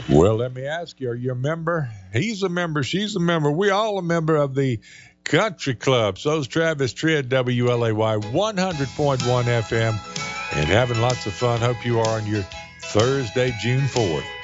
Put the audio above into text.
Well, let me ask you, are you a member? He's a member. She's a member. We all a member of the country club. So's Travis Tritt, WLAY 100.1 FM, and having lots of fun. Hope you are on your Thursday, June 4th.